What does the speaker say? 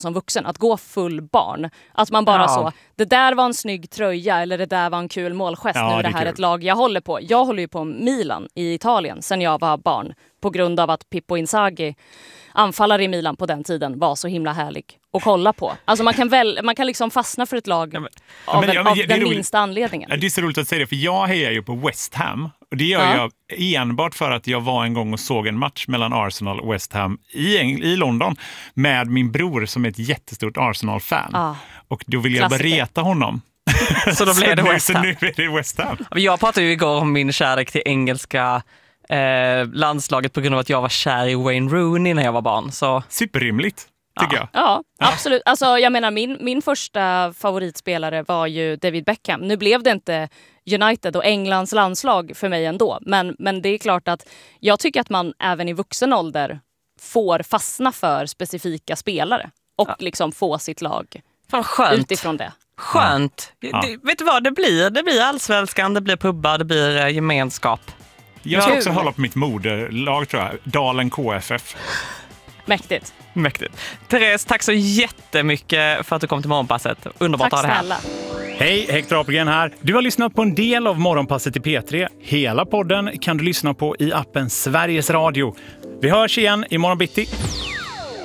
som vuxen, att gå full barn. Att man bara så, det där var en snygg tröja eller det där var en kul målgest. Nu är det här ett lag jag håller på. Jag håller ju på Milan i Italien sen jag var barn. På grund av att Pippo Inzaghi, anfallare i Milan på den tiden, var så himla härlig att kolla på. Alltså man kan liksom fastna för ett lag av den minsta anledningen. Det är så roligt att säga det, för jag hejar ju på West Ham. Och det gör jag enbart för att jag var en gång och såg en match mellan Arsenal och West Ham i London med min bror som är ett jättestort Arsenal-fan. Och då vill jag bara reta honom. Så då blev det West Ham. Så nu är det West Ham. Jag pratade ju igår om min kärlek till engelska landslaget på grund av att jag var kär i Wayne Rooney när jag var barn. Så. Superrimligt, tycker jag. Ja, absolut. Alltså, jag menar, min första favoritspelare var ju David Beckham. Nu blev det inte United och Englands landslag för mig ändå. Men det är klart att jag tycker att man även i vuxen ålder får fastna för specifika spelare. Och liksom få sitt lag utifrån det. Skönt. Vet du vad det blir? Det blir allsvenskan, det blir pubbar, det blir gemenskap. Jag ska också hålla på mitt moderlag, tror jag. Dalen KFF. Mäktigt. Therese, tack så jättemycket för att du kom till Morgonpasset. Underbart att ha det här. Snälla. Hej, Hector Apelgren här. Du har lyssnat på en del av Morgonpasset i P3. Hela podden kan du lyssna på i appen Sveriges Radio. Vi hörs igen imorgon bitti.